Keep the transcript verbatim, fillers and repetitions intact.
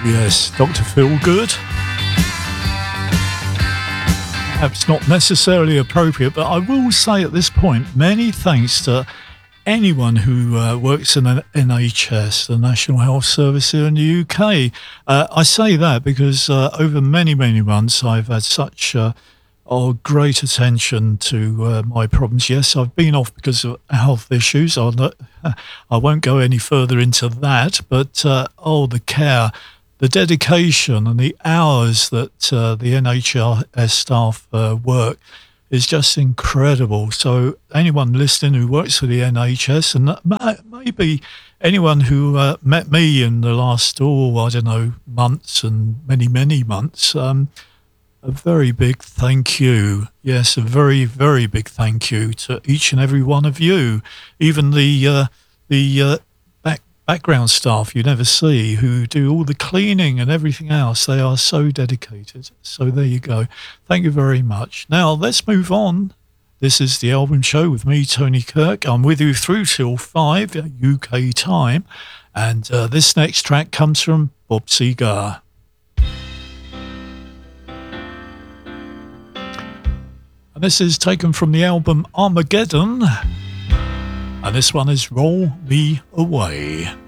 Yes, Doctor Feelgood. Perhaps not necessarily appropriate, but I will say at this point, many thanks to anyone who uh, works in an N H S, the National Health Service here in the U K. Uh, I say that because uh, over many, many months I've had such uh, oh, great attention to uh, my problems. Yes, I've been off because of health issues. I'll not, I won't go any further into that, but uh, oh, the care, the dedication and the hours that uh, the N H S staff uh, work is just incredible. So anyone listening who works for the N H S, and maybe anyone who uh, met me in the last, oh, I don't know, months and many, many months, um, a very big thank you. Yes, a very, very big thank you to each and every one of you. Even the uh, the uh, back, background staff you never see who do all the cleaning and everything else. They are so dedicated. So there you go. Thank you very much. Now, let's move on. This is The Album Show with me, Tony Kirk. I'm with you through till five U K time. And uh, this next track comes from Bob Seger. And this is taken from the album Armageddon. And this one is Roll Me Away.